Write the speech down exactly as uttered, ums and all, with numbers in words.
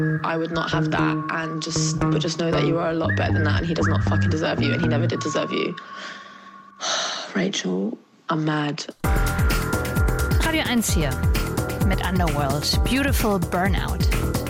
I would not have that and just but just know that you are a lot better than that and he does not fucking deserve you and he never did deserve you. Rachel, I'm mad. Radio eins hier mit Underworld. Beautiful Burnout.